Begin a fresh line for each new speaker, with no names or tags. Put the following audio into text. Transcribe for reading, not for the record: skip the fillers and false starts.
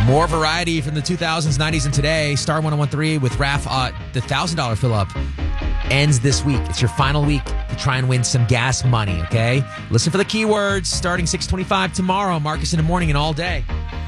More variety from the 2000s, 90s, and today. Star 1013 with Raf. The $1,000 fill-up ends this week. It's your final week to try and win some gas money, okay? Listen for the keywords starting 6:25 tomorrow. Marcus in the morning and all day.